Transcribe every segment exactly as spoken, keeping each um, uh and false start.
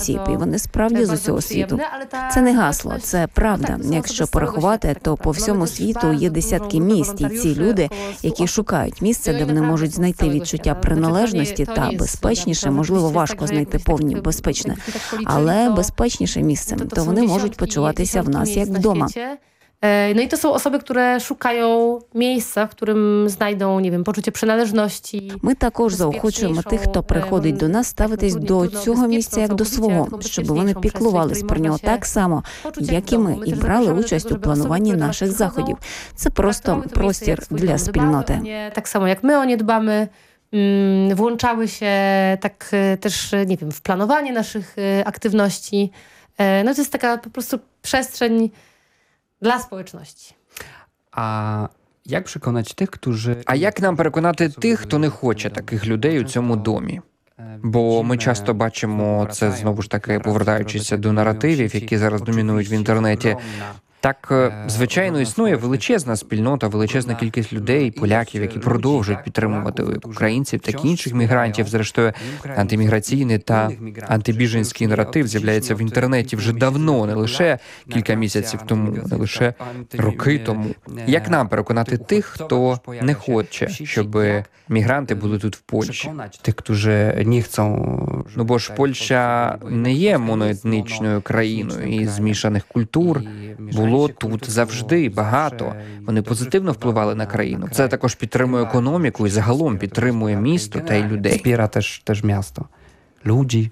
осіб, і вони справді з усього світу. Це не гасло, це правда. Якщо порахувати, то по всьому світу є десятки місць, і ці люди, які шукають місце, де вони можуть знайти відчуття приналежності та безпечніше, можливо, важко знайти повні безпечне, але безпечніше місце, то вони можуть почуватися в нас як вдома. No i to są osoby, które szukają miejsca, w którym znajdą, nie wiem, poczucie przynależności. Ми також заохочуємо тих, хто приходить до нас, ставитись до цього місця як до свого, щоб вони піклувались про нього так само, як і ми, і брали участь у плануванні наших заходів. Це просто простір для спільноти. Tak samo jak my o nie dbamy, włączały się tak też, nie wiem, w planowanie naszych aktywności. No to jest taka po prostu przestrzeń dla społeczności. А як переконати тих, хто А як нам переконати тих, хто не хоче таких людей у цьому домі? Бо ми часто бачимо це, знову ж таки, повертаючися до наративів, які зараз домінують в інтернеті. Так, звичайно, існує величезна спільнота, величезна кількість людей, поляків, які продовжують підтримувати українців, так і інших мігрантів. Зрештою, антиміграційний та антибіженський наратив з'являється в інтернеті вже давно, не лише кілька місяців тому, не лише роки тому. Як нам переконати тих, хто не хоче, щоб мігранти були тут в Польщі? Тих, хто вже не хочуть. Ну бо ж Польща не є моноетнічною країною і змішаних культур було тут завжди багато. Вони позитивно впливали на країну. Це також підтримує економіку і загалом підтримує місто та й людей. Вspiera też, też miasto, ludzi.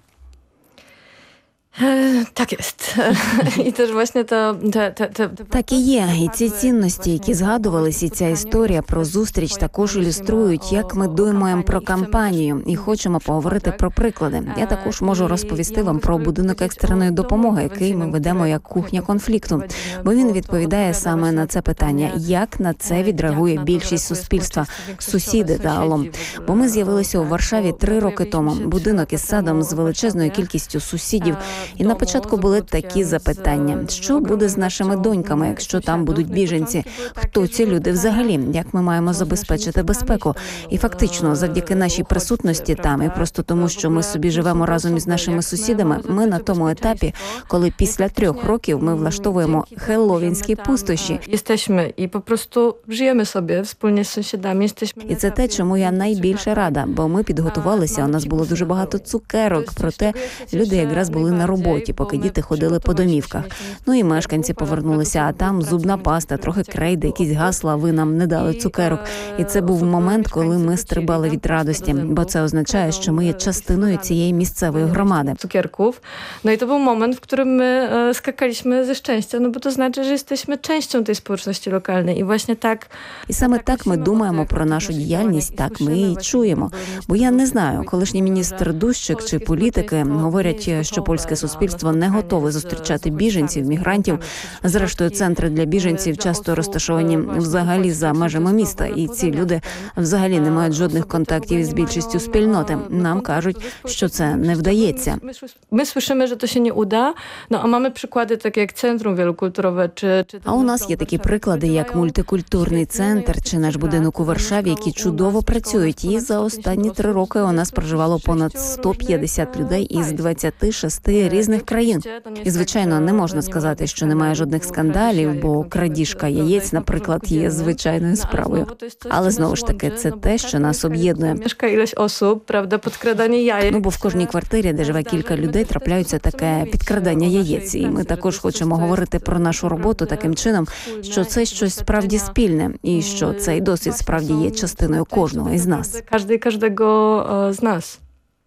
Так jest. I też właśnie to... Te, te, te... Так і є. І ці цінності, які згадувались, і ця історія про зустріч також ілюструють, як ми думаємо про кампанію і хочемо поговорити про приклади. Я також можу розповісти вам про будинок екстреної допомоги, який ми ведемо як кухня конфлікту, бо він відповідає саме на це питання, як на це відреагує більшість суспільства, сусіди загалом. Бо ми з'явилися у Варшаві три роки тому. Будинок із садом з величезною кількістю сусідів. І на початку були такі запитання. Що буде з нашими доньками, якщо там будуть біженці? Хто ці люди взагалі? Як ми маємо забезпечити безпеку? І фактично, завдяки нашій присутності там, і просто тому, що ми собі живемо разом із нашими сусідами, ми на тому етапі, коли після трьох років ми влаштовуємо хеллоуінські пустощі. Jesteśmy i po prostu żyjemy sobie wspólnie z sąsiadami. Jesteśmy... І це те, чому я найбільше рада, бо ми підготувалися, у нас було дуже багато цукерок, проте люди якраз були на роботі, поки діти ходили по домівках. Ну і мешканці повернулися, а там зубна паста, трохи крейди, якісь гасла, ви нам не дали цукерок. І це був момент, коли ми стрибали від радості, бо це означає, що ми є частиною цієї місцевої громади. Cukierków. No i to był moment, w którym my e, skakaliśmy ze szczęścia, no bo to znaczy, że jesteśmy częścią tej społeczności lokalnej. I właśnie tak... І саме так ми думаємо про нашу діяльність, так ми і чуємо. Бо я не знаю, колишній міністр Дущик чи політики говорять, що польське суспільство не готове зустрічати біженців, мігрантів. Зрештою, центри для біженців часто розташовані взагалі за межами міста, і ці люди взагалі не мають жодних контактів із більшістю спільноти. Нам кажуть, що це не вдається. Ми słyszymy, że to się nie uda, no a mamy przykłady takie jak Centrum Wielokulturowe czy... А у нас є такі приклади, як мультикультурний центр чи наш будинок у Варшаві, які чудово працюють. І за останні три роки у нас проживало понад сто п'ятдесят людей із двадцяти шести різних країн. І, звичайно, не можна сказати, що немає жодних скандалів, бо крадіжка яєць, наприклад, є звичайною справою. Але, знову ж таки, це те, що нас об'єднує. Mieszka ileś osób, prawda, podkradanie jajek. Ну, бо в кожній квартирі, де живе кілька людей, трапляються таке підкрадання яєць. І ми також хочемо говорити про нашу роботу таким чином, що це щось справді спільне, і що цей досвід справді є частиною кожного із нас. Każdy, każdego z nas.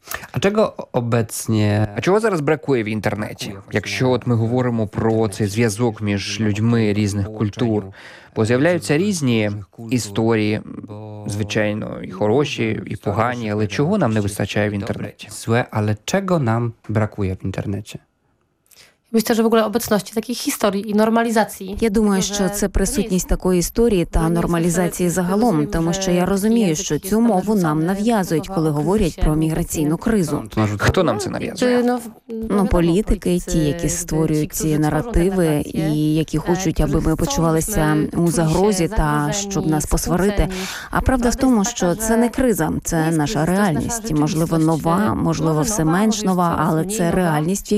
А czego obecnie... А чого зараз бракує в інтернеті? Якщо от ми говоримо про цей зв'язок між людьми різних культур, бо з'являються різні історії, звичайно, і хороші, і погані, але чого нам не вистачає в інтернеті? Złe, ale czego nam brakuje w internecie? Myślę, że w ogóle obecności takiej historii i normalizacji. Я думаю, що це присутність такої історії та нормалізації загалом, тому що я розумію, що цю мову нам нав'язують, коли говорять про міграційну кризу. Хто нам це нав'язує? Czy, no, Ну, політики, ті, які створюють ці наративи і які хочуть, аби ми почувалися у загрозі та щоб нас посварити. А правда в тому, що це не криза, це наша реальність. Можливо, нова, можливо, все менш нова, але це реальність, в